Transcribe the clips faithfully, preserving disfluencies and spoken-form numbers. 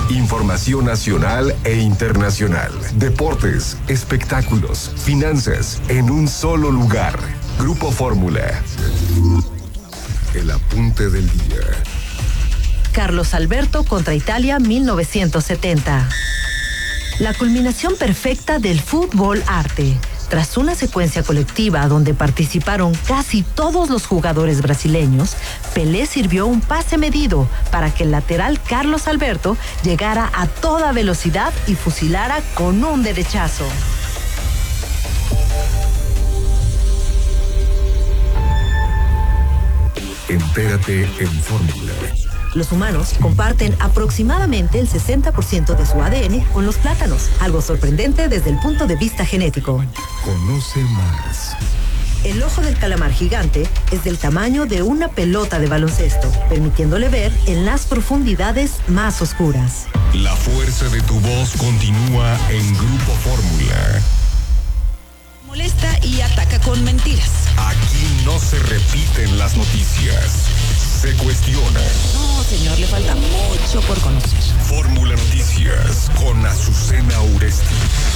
Información nacional e internacional. Deportes, espectáculos, finanzas, en un solo lugar. Grupo Fórmula. El apunte del día. Carlos Alberto contra Italia mil novecientos setenta. La culminación perfecta del fútbol arte. Tras una secuencia colectiva donde participaron casi todos los jugadores brasileños, Pelé sirvió un pase medido para que el lateral Carlos Alberto llegara a toda velocidad y fusilara con un derechazo. Entérate en Fórmula. Los humanos comparten aproximadamente el sesenta por ciento de su A D N con los plátanos, algo sorprendente desde el punto de vista genético. Conoce más. El ojo del calamar gigante es del tamaño de una pelota de baloncesto, permitiéndole ver en las profundidades más oscuras. La fuerza de tu voz continúa en Grupo Fórmula. Molesta y ataca con mentiras. Aquí no se repiten las noticias, se cuestiona. No, señor, le falta mucho por conocer. Fórmula Noticias con Azucena Uresti.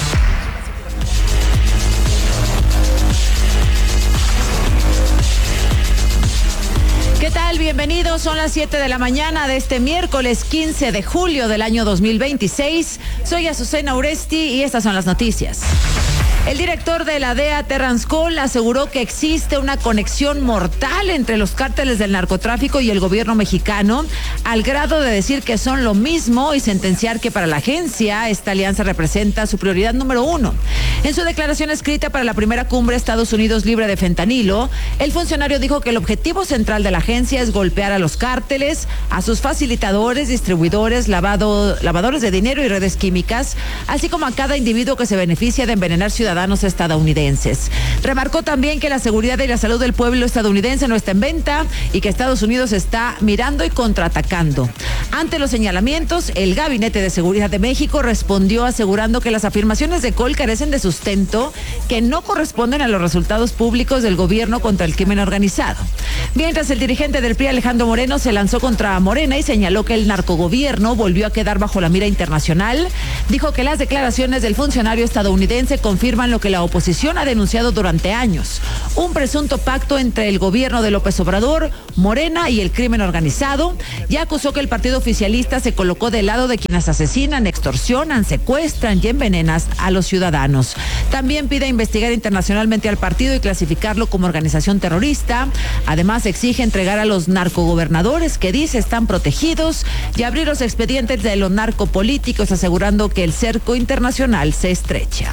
¿Qué tal? Bienvenidos. Son las siete de la mañana de este miércoles quince de julio del año dos mil veintiséis. Soy Azucena Uresti y estas son las noticias. El director de la D E A, Terrence Cole, aseguró que existe una conexión mortal entre los cárteles del narcotráfico y el gobierno mexicano, al grado de decir que son lo mismo y sentenciar que para la agencia esta alianza representa su prioridad número uno. En su declaración escrita para la primera cumbre Estados Unidos libre de fentanilo, el funcionario dijo que el objetivo central de la agencia es golpear a los cárteles, a sus facilitadores, distribuidores, lavado, lavadores de dinero y redes químicas, así como a cada individuo que se beneficia de envenenar ciudadanos estadounidenses. Remarcó también que la seguridad y la salud del pueblo estadounidense no está en venta y que Estados Unidos está mirando y contraatacando. Ante los señalamientos, el Gabinete de Seguridad de México respondió asegurando que las afirmaciones de Cole carecen de sustento, que no corresponden a los resultados públicos del gobierno contra el crimen organizado. Mientras, el dirigente del P R I, Alejandro Moreno, se lanzó contra Morena y señaló que el narcogobierno volvió a quedar bajo la mira internacional. Dijo que las declaraciones del funcionario estadounidense confirman lo que la oposición ha denunciado durante años: un presunto pacto entre el gobierno de López Obrador, Morena y el crimen organizado, y acusó que el partido oficialista se colocó del lado de quienes asesinan, extorsionan, secuestran y envenenan a los ciudadanos. También pide investigar internacionalmente al partido y clasificarlo como organización terrorista. Además, exige entregar a los narcogobernadores que dice están protegidos y abrir los expedientes de los narcopolíticos, asegurando que el cerco internacional se estrecha.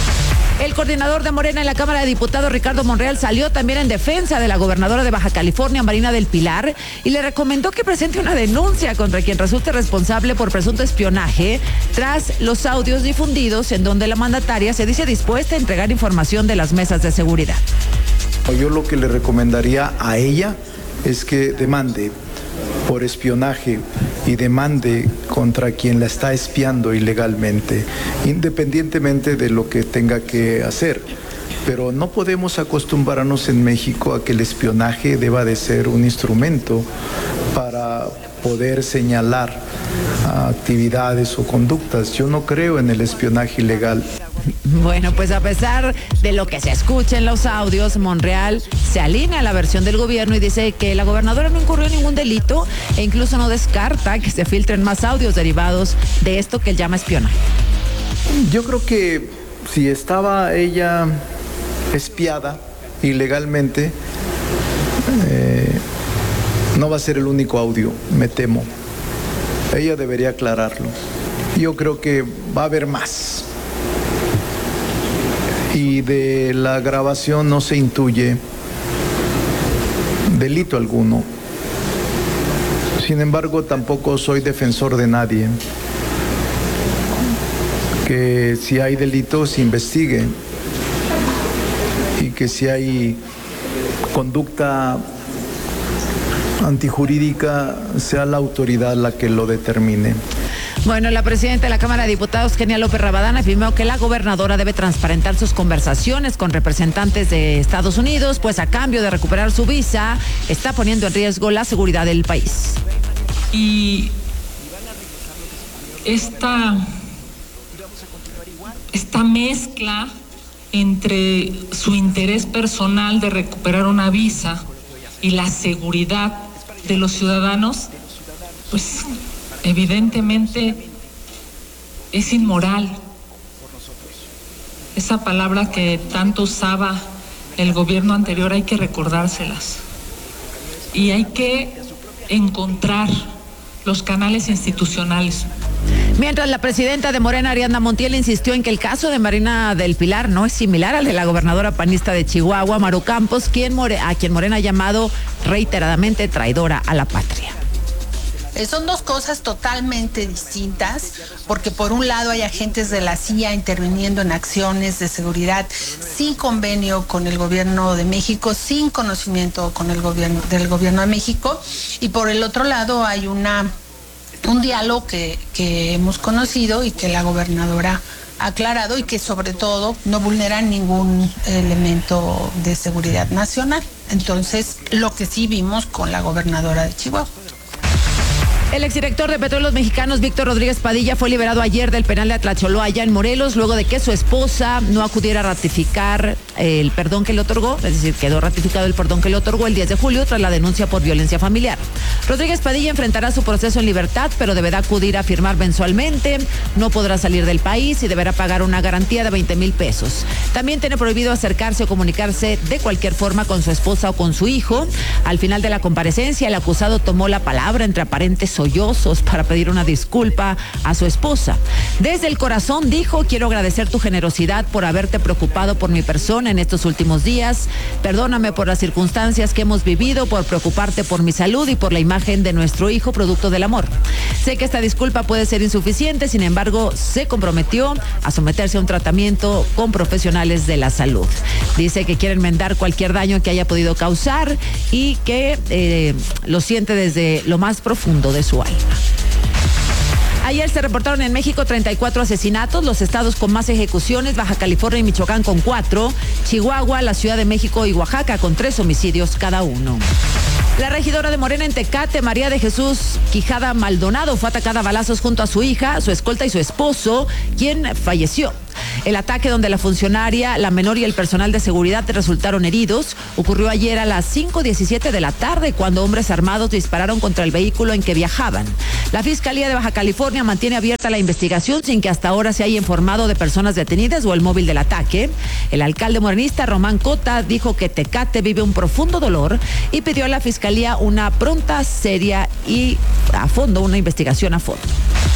El coordinador de Morena en la Cámara de Diputados, Ricardo Monreal, salió también en defensa de la gobernadora de Baja California, Marina del Pilar, y le recomendó que presente una denuncia contra quien resulte responsable por presunto espionaje tras los audios difundidos en donde la mandataria se dice dispuesta a entregar información de las mesas de seguridad. Yo lo que le recomendaría a ella es que demande por espionaje y demande contra quien la está espiando ilegalmente, independientemente de lo que tenga que hacer. Pero no podemos acostumbrarnos en México a que el espionaje deba de ser un instrumento para poder señalar actividades o conductas. Yo no creo en el espionaje ilegal. Bueno, pues a pesar de lo que se escucha en los audios, Monreal se alinea a la versión del gobierno y dice que la gobernadora no incurrió en ningún delito e incluso no descarta que se filtren más audios derivados de esto que él llama espionaje. Yo creo que si estaba ella espiada ilegalmente, eh, no va a ser el único audio, me temo. Ella debería aclararlo. Yo creo que va a haber más. Y de la grabación no se intuye delito alguno. Sin embargo, tampoco soy defensor de nadie. Que si hay delitos, se investigue. Y que si hay conducta antijurídica, sea la autoridad la que lo determine. Bueno, la presidenta de la Cámara de Diputados, Kenia López Rabadán, afirmó que la gobernadora debe transparentar sus conversaciones con representantes de Estados Unidos, pues a cambio de recuperar su visa, está poniendo en riesgo la seguridad del país. Y esta, esta mezcla entre su interés personal de recuperar una visa y la seguridad de los ciudadanos, pues evidentemente es inmoral. Esa palabra que tanto usaba el gobierno anterior hay que recordárselas. Y hay que encontrar los canales institucionales. Mientras la presidenta de Morena, Ariadna Montiel, insistió en que el caso de Marina del Pilar no es similar al de la gobernadora panista de Chihuahua, Maru Campos, quien More, a quien Morena ha llamado reiteradamente traidora a la patria. Son dos cosas totalmente distintas, porque por un lado hay agentes de la C I A interviniendo en acciones de seguridad sin convenio con el gobierno de México, sin conocimiento con el gobierno del gobierno de México, y por el otro lado hay una un diálogo que, que hemos conocido y que la gobernadora ha aclarado y que sobre todo no vulnera ningún elemento de seguridad nacional. Entonces, lo que sí vimos con la gobernadora de Chihuahua. El exdirector de Petróleos Mexicanos, Víctor Rodríguez Padilla, fue liberado ayer del penal de Atlacholoaya en Morelos, luego de que su esposa no acudiera a ratificar el perdón que le otorgó, es decir, quedó ratificado el perdón que le otorgó el diez de julio tras la denuncia por violencia familiar. Rodríguez Padilla enfrentará su proceso en libertad, pero deberá acudir a firmar mensualmente, no podrá salir del país y deberá pagar una garantía de veinte mil pesos. También tiene prohibido acercarse o comunicarse de cualquier forma con su esposa o con su hijo. Al final de la comparecencia, el acusado tomó la palabra entre aparentes sollozos para pedir una disculpa a su esposa. Desde el corazón dijo: quiero agradecer tu generosidad por haberte preocupado por mi persona en estos últimos días. Perdóname por las circunstancias que hemos vivido, por preocuparte por mi salud y por la imagen de nuestro hijo producto del amor. Sé que esta disculpa puede ser insuficiente, sin embargo, se comprometió a someterse a un tratamiento con profesionales de la salud. Dice que quiere enmendar cualquier daño que haya podido causar y que eh, lo siente desde lo más profundo de su alma. Ayer se reportaron en México treinta y cuatro asesinatos, los estados con más ejecuciones, Baja California y Michoacán con cuatro, Chihuahua, la Ciudad de México y Oaxaca con tres homicidios cada uno. La regidora de Morena en Tecate, María de Jesús Quijada Maldonado, fue atacada a balazos junto a su hija, su escolta y su esposo, quien falleció. El ataque, donde la funcionaria, la menor y el personal de seguridad resultaron heridos, ocurrió ayer a las cinco diecisiete de la tarde, cuando hombres armados dispararon contra el vehículo en que viajaban. La Fiscalía de Baja California mantiene abierta la investigación sin que hasta ahora se haya informado de personas detenidas o el móvil del ataque. El alcalde morenista, Román Cota, dijo que Tecate vive un profundo dolor y pidió a la Fiscalía una pronta, seria y a fondo, una investigación a fondo.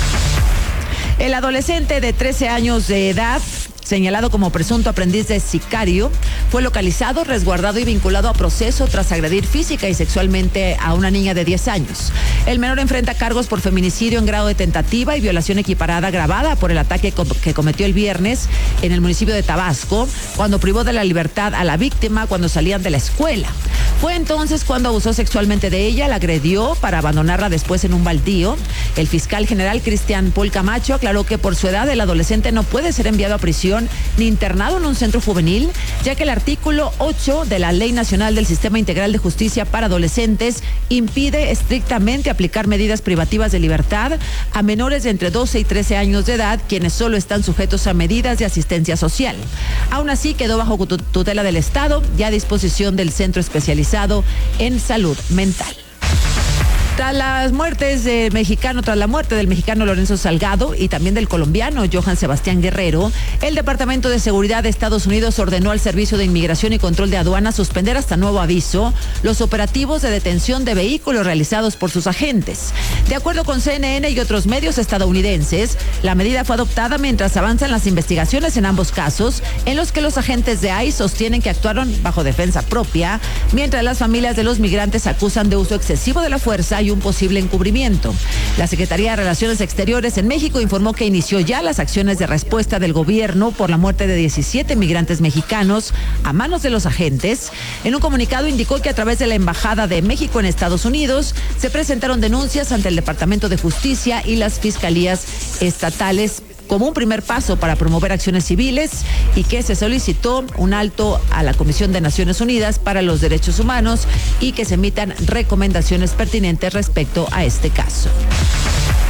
El adolescente de trece años de edad, señalado como presunto aprendiz de sicario, fue localizado, resguardado y vinculado a proceso tras agredir física y sexualmente a una niña de diez años. El menor enfrenta cargos por feminicidio en grado de tentativa y violación equiparada agravada por el ataque que cometió el viernes en el municipio de Tabasco, cuando privó de la libertad a la víctima cuando salían de la escuela. Fue entonces cuando abusó sexualmente de ella, la agredió para abandonarla después en un baldío. El fiscal general Cristian Paul Camacho aclaró que por su edad el adolescente no puede ser enviado a prisión ni internado en un centro juvenil, ya que el artículo ocho de la Ley Nacional del Sistema Integral de Justicia para Adolescentes impide estrictamente aplicar medidas privativas de libertad a menores de entre doce y trece años de edad, quienes solo están sujetos a medidas de asistencia social. Aún así, quedó bajo tutela del Estado y a disposición del Centro Especializado en Salud Mental. Tras las muertes del mexicano, tras la muerte del mexicano Lorenzo Salgado y también del colombiano Johan Sebastián Guerrero, el Departamento de Seguridad de Estados Unidos ordenó al Servicio de Inmigración y Control de Aduanas suspender hasta nuevo aviso los operativos de detención de vehículos realizados por sus agentes. De acuerdo con C N N y otros medios estadounidenses, la medida fue adoptada mientras avanzan las investigaciones en ambos casos, en los que los agentes de I C E sostienen que actuaron bajo defensa propia, mientras las familias de los migrantes acusan de uso excesivo de la fuerza y un posible encubrimiento. La Secretaría de Relaciones Exteriores en México informó que inició ya las acciones de respuesta del gobierno por la muerte de diecisiete migrantes mexicanos a manos de los agentes. En un comunicado indicó que a través de la Embajada de México en Estados Unidos se presentaron denuncias ante el Departamento de Justicia y las fiscalías estatales como un primer paso para promover acciones civiles, y que se solicitó un alto a la Comisión de Naciones Unidas para los Derechos Humanos y que se emitan recomendaciones pertinentes respecto a este caso.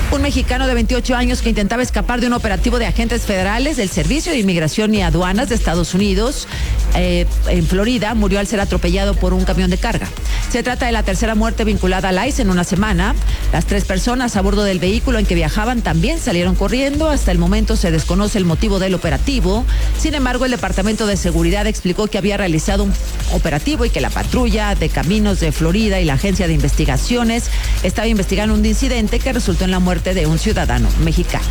Un mexicano de veintiocho años que intentaba escapar de un operativo de agentes federales del Servicio de Inmigración y Aduanas de Estados Unidos eh, en Florida murió al ser atropellado por un camión de carga. Se trata de la tercera muerte vinculada al I C E en una semana. Las tres personas a bordo del vehículo en que viajaban también salieron corriendo. Hasta el momento se desconoce el motivo del operativo. Sin embargo, el Departamento de Seguridad explicó que había realizado un operativo y que la patrulla de caminos de Florida y la Agencia de Investigaciones estaba investigando un incidente que resultó en la muerte de un ciudadano mexicano.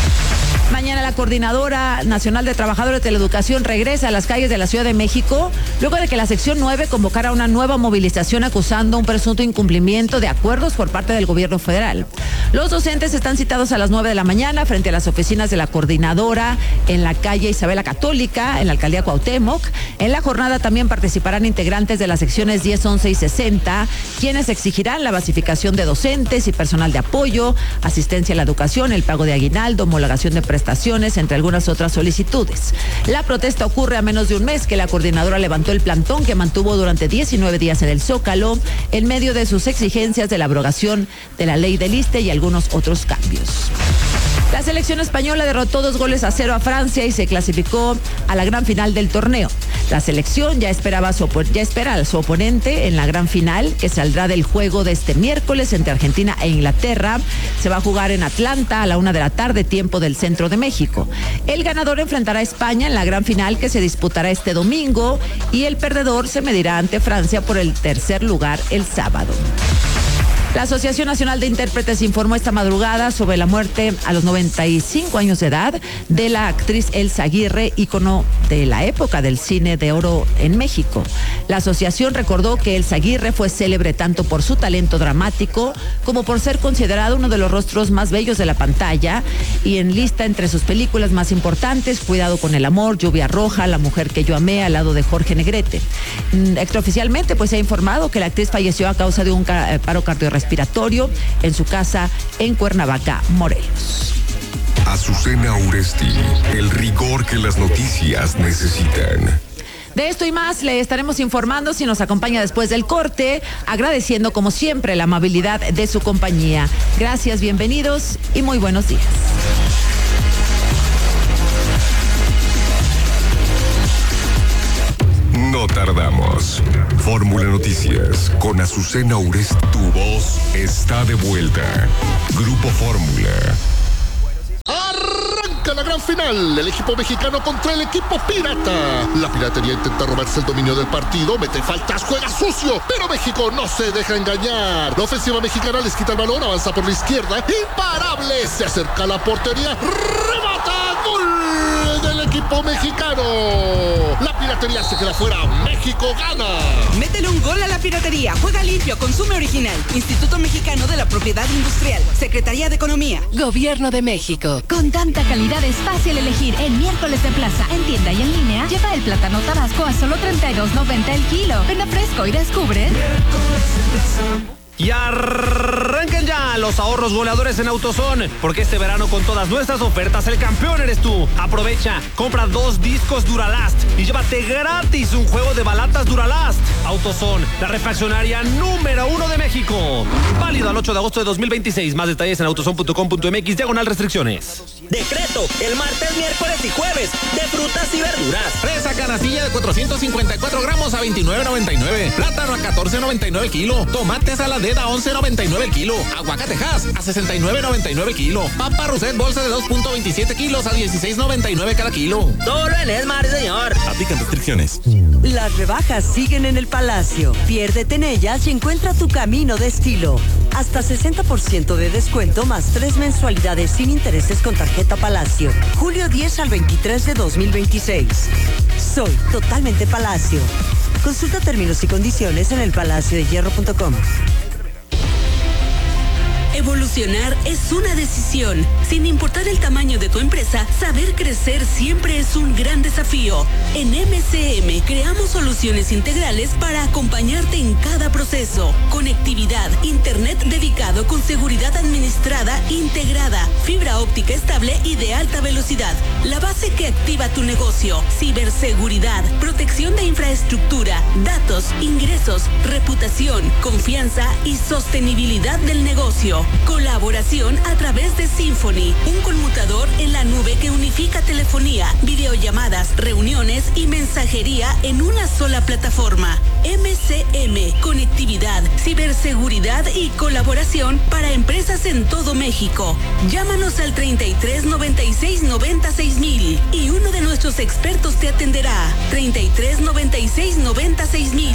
Mañana la Coordinadora Nacional de Trabajadores de la Educación regresa a las calles de la Ciudad de México luego de que la sección nueve convocara una nueva movilización acusando un presunto incumplimiento de acuerdos por parte del gobierno federal. Los docentes están citados a las nueve de la mañana frente a las oficinas de la Coordinadora en la calle Isabela Católica, en la alcaldía Cuauhtémoc. En la jornada también participarán integrantes de las secciones diez, once y sesenta, quienes exigirán la basificación de docentes y personal de apoyo, asistencia a la educación, el pago de aguinaldo, homologación de prestaciones, entre algunas otras solicitudes. La protesta ocurre a menos de un mes que la coordinadora levantó el plantón que mantuvo durante diecinueve días en el Zócalo en medio de sus exigencias de la abrogación de la ley del I S S S T E y algunos otros cambios. La selección española derrotó dos goles a cero a Francia y se clasificó a la gran final del torneo. La selección ya esperaba a su, ya espera a su oponente en la gran final, que saldrá del juego de este miércoles entre Argentina e Inglaterra. Se va a jugar en Atlanta a la una de la tarde, tiempo del centro de México. El ganador enfrentará a España en la gran final que se disputará este domingo y el perdedor se medirá ante Francia por el tercer lugar el sábado. La Asociación Nacional de Intérpretes informó esta madrugada sobre la muerte a los noventa y cinco años de edad de la actriz Elsa Aguirre, ícono de la época del cine de oro en México. La asociación recordó que Elsa Aguirre fue célebre tanto por su talento dramático como por ser considerado uno de los rostros más bellos de la pantalla y en lista entre sus películas más importantes, Cuidado con el amor, Lluvia roja, La mujer que yo amé, al lado de Jorge Negrete. Extraoficialmente, pues se ha informado que la actriz falleció a causa de un paro cardiorrespiratorio respiratorio en su casa en Cuernavaca, Morelos. Azucena Uresti, el rigor que las noticias necesitan. De esto y más le estaremos informando si nos acompaña después del corte, agradeciendo como siempre la amabilidad de su compañía. Gracias, bienvenidos y muy buenos días. No tardamos. Fórmula Noticias con Azucena Uresti. Tu voz está de vuelta. Grupo Fórmula. Arranca la gran final. El equipo mexicano contra el equipo pirata. La piratería intenta robarse el dominio del partido, mete faltas, juega sucio, pero México no se deja engañar. La ofensiva mexicana les quita el balón, avanza por la izquierda, imparable, se acerca a la portería, remata, gol del equipo mexicano. La piratería se queda fuera, México gana. Métele un gol a la piratería, juega limpio, consume original. Instituto Mexicano de la Propiedad Industrial, Secretaría de Economía, Gobierno de México. Con tanta calidad es fácil elegir. En miércoles de plaza, en tienda y en línea, lleva el plátano tabasco a solo treinta y dos noventa el kilo. Ven a Fresco y descubre. Y arranquen ya los ahorros goleadores en AutoZone, porque este verano con todas nuestras ofertas el campeón eres tú. Aprovecha, compra dos discos Duralast y llévate gratis un juego de balatas Duralast. AutoZone, la refaccionaria número uno de México. Válido al ocho de agosto de dos mil veintiséis. Más detalles en autozone punto com punto m x, diagonal restricciones. Decreto, el martes, miércoles y jueves de frutas y verduras. Fresa canastilla de cuatrocientos cincuenta y cuatro gramos a veintinueve noventa y nueve. Plátano a catorce noventa y nueve el kilo. Tomate saladera a once noventa y nueve el kilo. Aguacatejas a sesenta y nueve noventa y nueve el kilo. Papa Roset bolsa de dos punto veintisiete kilos a dieciséis noventa y nueve cada kilo. Solo en Esmar, señor. Aplican restricciones. Las rebajas siguen en el Palacio. Piérdete en ellas y encuentra tu camino de estilo. Hasta sesenta por ciento de descuento más tres mensualidades sin intereses con tarjeta Palacio. Julio diez al veintitrés de dos mil veintiséis. Soy totalmente Palacio. Consulta términos y condiciones en el palacio de hierro punto com. Evolucionar es una decisión. Sin importar el tamaño de tu empresa, saber crecer siempre es un gran desafío. En M C M creamos soluciones integrales para acompañarte en cada proceso. Conectividad, internet dedicado con seguridad administrada integrada, fibra óptica estable y de alta velocidad. La base que activa tu negocio, ciberseguridad, protección de infraestructura, datos, ingresos, reputación, confianza y sostenibilidad del negocio. kilo. Colaboración a través de Symphony, un conmutador en la nube que unifica telefonía, videollamadas, reuniones y mensajería en una sola plataforma. M C M, conectividad, ciberseguridad y colaboración para empresas en todo México. Llámanos al treinta y tres noventa y seis noventa seis mil y uno de nuestros expertos te atenderá. treinta y tres noventa y seis noventa seis mil.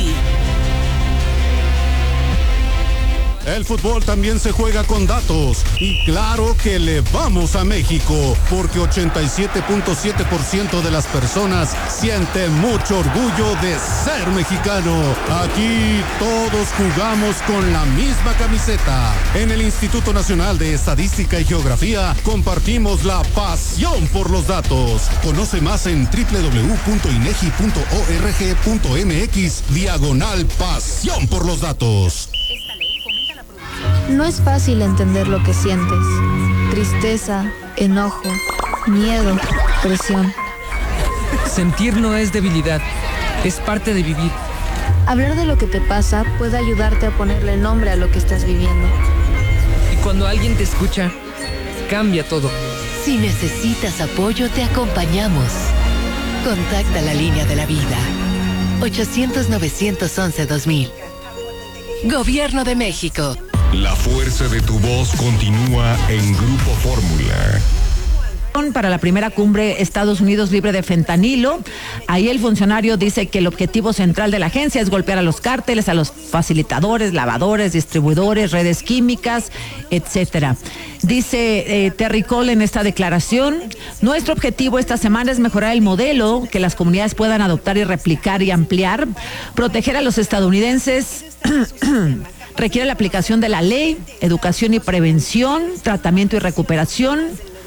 El fútbol también se juega con datos y claro que le vamos a México porque ochenta y siete punto siete por ciento de las personas siente mucho orgullo de ser mexicano. Aquí todos jugamos con la misma camiseta. En el Instituto Nacional de Estadística y Geografía compartimos la pasión por los datos. Conoce más en doble u doble u doble u punto inegi punto org punto mx diagonal pasión por los datos. No es fácil entender lo que sientes. Tristeza, enojo, miedo, presión. Sentir no es debilidad, es parte de vivir. Hablar de lo que te pasa puede ayudarte a ponerle nombre a lo que estás viviendo. Y cuando alguien te escucha, cambia todo. Si necesitas apoyo, te acompañamos. Contacta la línea de la vida. ochocientos novecientos once dos mil. Gobierno de México. La fuerza de tu voz continúa en Grupo Fórmula. Para la primera cumbre Estados Unidos libre de fentanilo, ahí el funcionario dice que el objetivo central de la agencia es golpear a los cárteles, a los facilitadores, lavadores, distribuidores, redes químicas, etcétera. Dice eh, Terry Cole en esta declaración: nuestro objetivo esta semana es mejorar el modelo que las comunidades puedan adoptar y replicar y ampliar, proteger a los estadounidenses. Requiere la aplicación de la ley, educación y prevención, tratamiento y recuperación.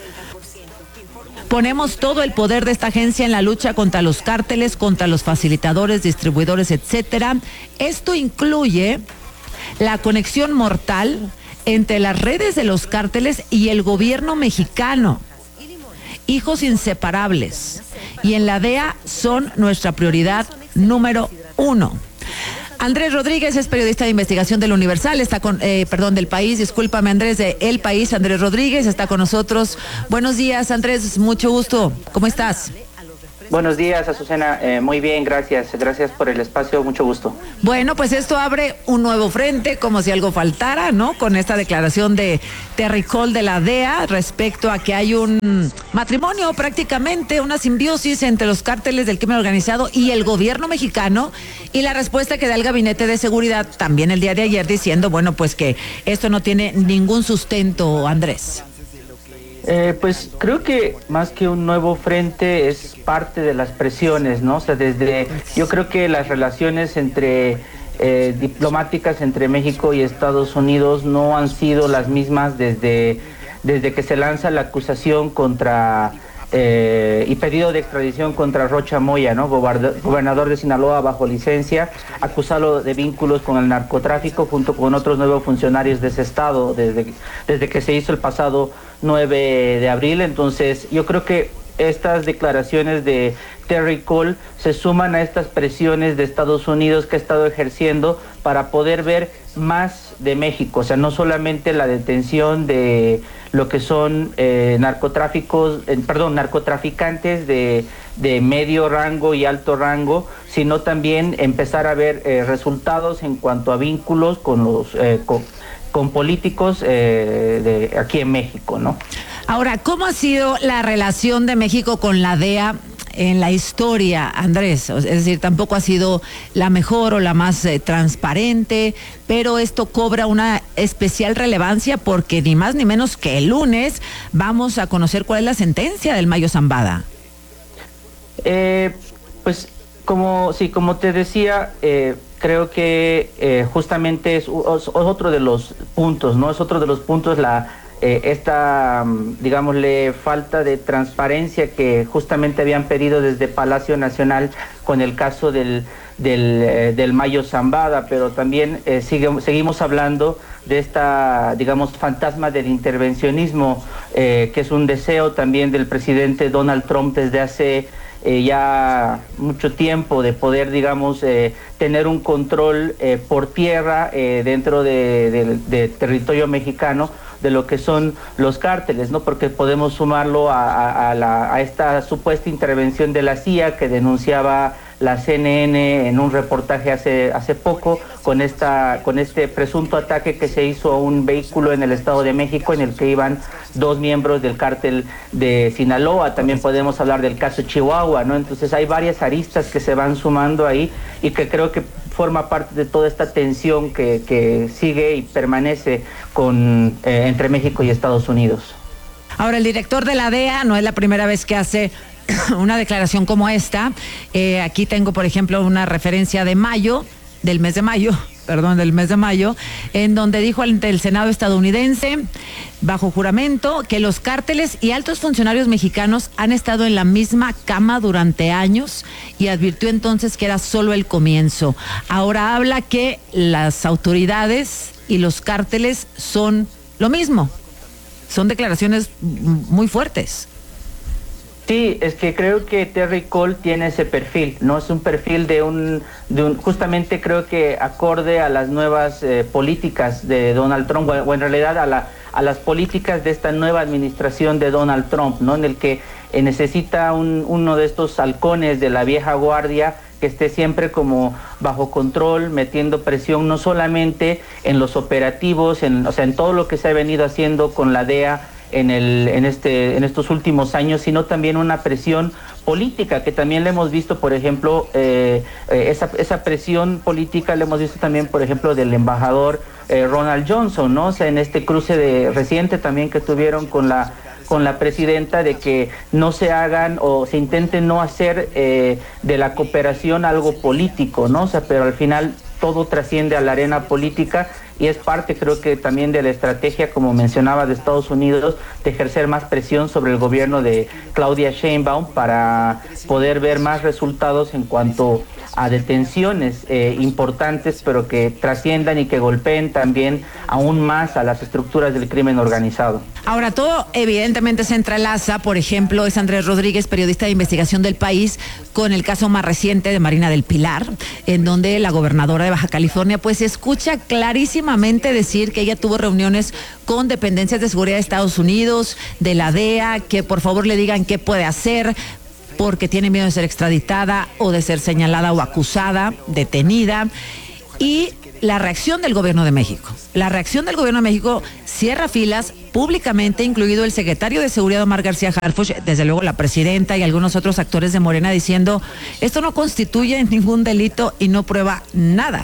Ponemos todo el poder de esta agencia en la lucha contra los cárteles, contra los facilitadores, distribuidores, etcétera. Esto incluye la conexión mortal entre las redes de los cárteles y el gobierno mexicano. Hijos inseparables. Y en la D E A son nuestra prioridad número uno. Andrés Rodríguez es periodista de investigación del Universal, está con, eh, perdón, del País, discúlpame Andrés, de El País. Andrés Rodríguez está con nosotros. Buenos días, Andrés, mucho gusto. ¿Cómo estás? Buenos días, Azucena. Eh, muy bien, gracias. Gracias por el espacio, mucho gusto. Bueno, pues esto abre un nuevo frente, como si algo faltara, ¿no? Con esta declaración de Terry Cole de la D E A respecto a que hay un matrimonio prácticamente, una simbiosis entre los cárteles del crimen organizado y el gobierno mexicano, y la respuesta que da el Gabinete de Seguridad también el día de ayer diciendo, bueno, pues que esto no tiene ningún sustento, Andrés. Eh, pues creo que más que un nuevo frente es parte de las presiones, ¿no? O sea, desde, yo creo que las relaciones entre eh, diplomáticas entre México y Estados Unidos no han sido las mismas desde, desde que se lanza la acusación contra eh, y pedido de extradición contra Rocha Moya, ¿no? Gobernador de Sinaloa bajo licencia, acusado de vínculos con el narcotráfico junto con otros nueve funcionarios de ese estado desde, desde que se hizo el pasado nueve de abril. Entonces yo creo que estas declaraciones de Terry Cole se suman a estas presiones de Estados Unidos que ha estado ejerciendo para poder ver más de México, o sea, no solamente la detención de lo que son eh, narcotráficos, eh, perdón, narcotraficantes de, de medio rango y alto rango, sino también empezar a ver eh, resultados en cuanto a vínculos con los eh, con, con políticos eh, de aquí en México, ¿no? Ahora, ¿cómo ha sido la relación de México con la D E A en la historia, Andrés? Es decir, tampoco ha sido la mejor o la más eh, transparente, pero esto cobra una especial relevancia porque ni más ni menos que el lunes vamos a conocer cuál es la sentencia del Mayo Zambada. Eh, pues como sí, como te decía, eh, creo que eh, justamente es, es otro de los puntos, ¿no? Es otro de los puntos la Eh, esta, digámosle, falta de transparencia que justamente habían pedido desde Palacio Nacional con el caso del, del, eh, del Mayo Zambada, pero también eh, sigue, seguimos hablando de esta, digamos, fantasma del intervencionismo, eh, que es un deseo también del presidente Donald Trump desde hace eh, ya mucho tiempo de poder, digamos, eh, tener un control eh, por tierra eh, dentro de, de, de territorio mexicano de lo que son los cárteles, ¿no? Porque podemos sumarlo a, a, a, la, a esta supuesta intervención de la C I A que denunciaba la C N N en un reportaje hace hace poco con esta con este presunto ataque que se hizo a un vehículo en el Estado de México en el que iban dos miembros del cártel de Sinaloa. También podemos hablar del caso Chihuahua, ¿no? Entonces hay varias aristas que se van sumando ahí y que creo que forma parte de toda esta tensión que, que sigue y permanece con eh, entre México y Estados Unidos. Ahora, el director de la D E A no es la primera vez que hace una declaración como esta. Eh, aquí tengo, por ejemplo, una referencia de mayo, del mes de mayo, perdón, del mes de mayo, en donde dijo ante el Senado estadounidense, bajo juramento, que los cárteles y altos funcionarios mexicanos han estado en la misma cama durante años y advirtió entonces que era solo el comienzo. Ahora habla que las autoridades y los cárteles son lo mismo. Son declaraciones muy fuertes. Sí, es que creo que Terry Cole tiene ese perfil, ¿no? Es un perfil de un, de un justamente creo que acorde a las nuevas eh, políticas de Donald Trump, o, o en realidad a, la, a las políticas de esta nueva administración de Donald Trump, ¿no? En el que eh, necesita un, uno de estos halcones de la vieja guardia que esté siempre como bajo control, metiendo presión no solamente en los operativos, en, o sea, en todo lo que se ha venido haciendo con la D E A, en el en este en estos últimos años, sino también una presión política que también le hemos visto, por ejemplo, eh, eh, esa esa presión política le hemos visto también, por ejemplo, del embajador eh, Ronald Johnson, ¿no? O sea, en este cruce de reciente también que tuvieron con la con la presidenta, de que no se hagan o se intenten no hacer eh, de la cooperación algo político, ¿no? O sea, pero al final todo trasciende a la arena política y es parte, creo que también de la estrategia, como mencionaba, de Estados Unidos, de ejercer más presión sobre el gobierno de Claudia Sheinbaum para poder ver más resultados en cuanto a detenciones eh, importantes, pero que trasciendan y que golpeen también aún más a las estructuras del crimen organizado. Ahora, todo evidentemente se entrelaza. Por ejemplo, es Andrés Rodríguez, periodista de investigación del País, con el caso más reciente de Marina del Pilar, en donde la gobernadora de Baja California pues escucha clarísimamente decir que ella tuvo reuniones con dependencias de seguridad de Estados Unidos, de la D E A, que por favor le digan qué puede hacer, porque tiene miedo de ser extraditada o de ser señalada o acusada, detenida. Y la reacción del gobierno de México. La reacción del gobierno de México cierra filas públicamente, incluido el secretario de Seguridad Omar García Harfuch, desde luego la presidenta y algunos otros actores de Morena, diciendo esto no constituye ningún delito y no prueba nada.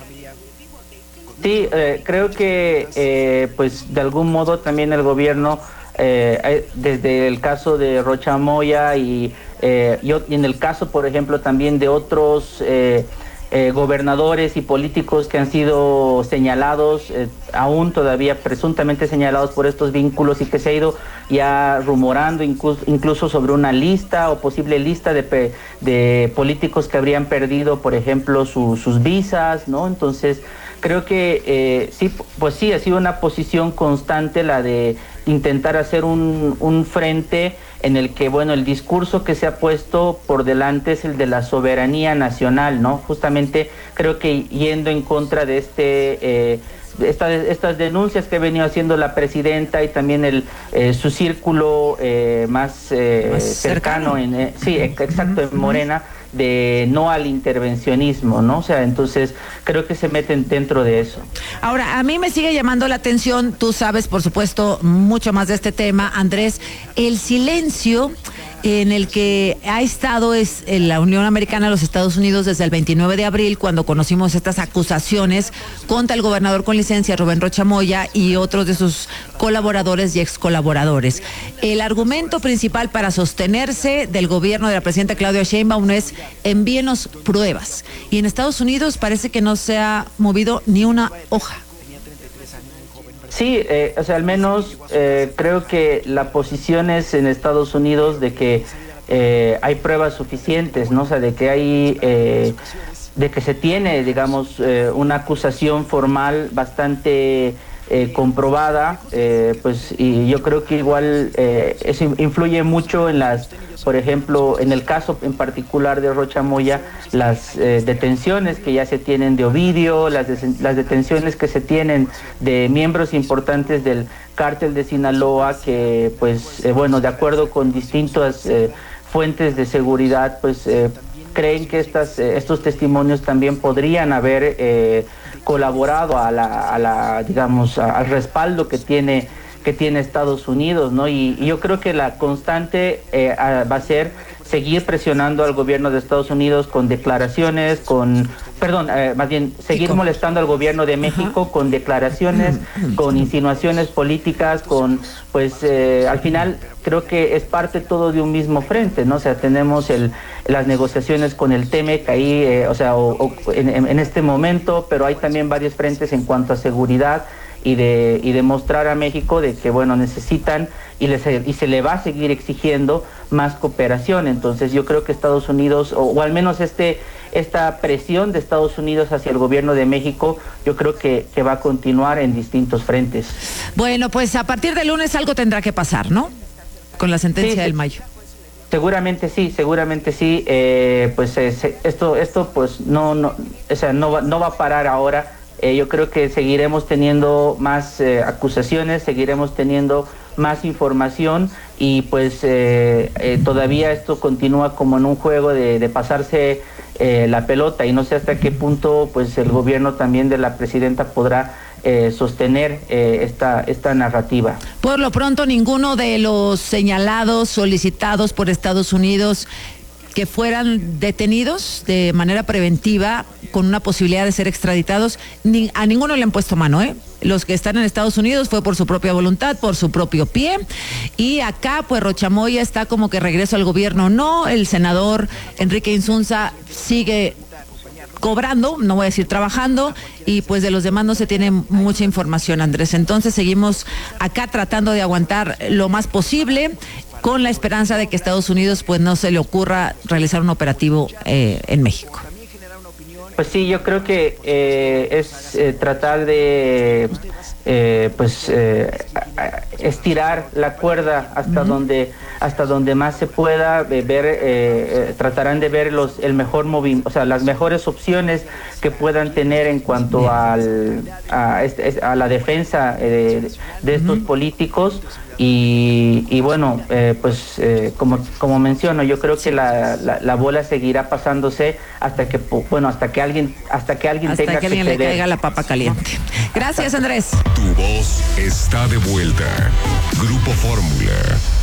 Sí, eh, creo que eh, pues de algún modo también el gobierno, eh, desde el caso de Rocha Moya y, eh, y en el caso, por ejemplo, también de otros eh, eh, gobernadores y políticos que han sido señalados, eh, aún todavía presuntamente señalados por estos vínculos, y que se ha ido ya rumorando incluso, incluso sobre una lista o posible lista de, de políticos que habrían perdido, por ejemplo, su, sus visas, ¿no? Entonces, creo que eh, sí, pues sí, ha sido una posición constante la de intentar hacer un, un frente en el que, bueno, el discurso que se ha puesto por delante es el de la soberanía nacional, ¿no? Justamente creo que yendo en contra de este... Eh, Esta, estas denuncias que ha venido haciendo la presidenta y también el eh, su círculo eh, más, eh, más cercano, cercano en eh, sí, exacto, en Morena, de no al intervencionismo, ¿no? O sea, entonces creo que se meten dentro de eso. Ahora, a mí me sigue llamando la atención, tú sabes, por supuesto, mucho más de este tema, Andrés, el silencio en el que ha estado es en la Unión Americana de los Estados Unidos desde el veintinueve de abril, cuando conocimos estas acusaciones contra el gobernador con licencia, Rubén Rocha Moya, y otros de sus colaboradores y ex colaboradores. El argumento principal para sostenerse del gobierno de la presidenta Claudia Sheinbaum es envíenos pruebas. Y en Estados Unidos parece que no se ha movido ni una hoja. Sí, eh, o sea, al menos eh, creo que la posición es en Estados Unidos de que eh, hay pruebas suficientes, ¿no? O sea, de que hay, eh, de que se tiene, digamos, eh, una acusación formal bastante eh, comprobada, eh, pues y yo creo que igual eh, eso influye mucho en las, por ejemplo, en el caso en particular de Rocha Moya, las eh, detenciones que ya se tienen de Ovidio, las, de, las detenciones que se tienen de miembros importantes del cártel de Sinaloa, que pues eh, bueno, de acuerdo con distintas eh, fuentes de seguridad, pues eh, creen que estas, eh, estos testimonios también podrían haber eh, colaborado a la, a la digamos, a, al respaldo que tiene que tiene Estados Unidos, ¿no? Y, y yo creo que la constante eh, a, va a ser seguir presionando al gobierno de Estados Unidos con declaraciones, con, perdón, eh, más bien seguir con... molestando al gobierno de México uh-huh. con declaraciones, con insinuaciones políticas, con, pues, eh, al final creo que es parte todo de un mismo frente, ¿no? O sea, tenemos el, las negociaciones con el Temec ahí, eh, o sea, o, o en, en este momento, pero hay también varios frentes en cuanto a seguridad, y de y demostrar a México de que bueno necesitan y les y se le va a seguir exigiendo más cooperación. Entonces yo creo que Estados Unidos, o, o al menos este esta presión de Estados Unidos hacia el gobierno de México, yo creo que, que va a continuar en distintos frentes. Bueno, pues a partir del lunes algo tendrá que pasar, ¿no? Con la sentencia sí, del Mayo. Seguramente sí, seguramente sí. Eh, pues eh, esto esto pues no no o sea no va, no va a parar ahora. Eh, yo creo que seguiremos teniendo más eh, acusaciones, seguiremos teniendo más información y pues eh, eh, todavía esto continúa como en un juego de, de pasarse eh, la pelota y no sé hasta qué punto pues el gobierno también de la presidenta podrá eh, sostener eh, esta, esta narrativa. Por lo pronto, ninguno de los señalados, solicitados por Estados Unidos que fueran detenidos de manera preventiva con una posibilidad de ser extraditados, ni, a ninguno le han puesto mano, ¿eh? Los que están en Estados Unidos fue por su propia voluntad, por su propio pie, y acá pues Rocha Moya está como que regreso al gobierno. No, el senador Enrique Insunza sigue cobrando, no voy a decir trabajando, y pues de los demás no se tiene mucha información, Andrés. Entonces seguimos acá tratando de aguantar lo más posible, con la esperanza de que Estados Unidos pues no se le ocurra realizar un operativo eh, en México. Pues sí, yo creo que eh, es eh, tratar de eh, pues eh, estirar la cuerda hasta uh-huh. donde hasta donde más se pueda eh, ver, eh, eh, tratarán de ver los el mejor movimiento, o sea, las mejores opciones que puedan tener en cuanto al a, este, a la defensa eh, de, de estos uh-huh. políticos. Y, y bueno, eh, pues eh, como como menciono, yo creo que la, la, la bola seguirá pasándose hasta que bueno hasta que alguien hasta que alguien hasta tenga que alguien que le ceder. caiga la papa caliente. Gracias, Andrés. Tu voz está de vuelta. Grupo Fórmula.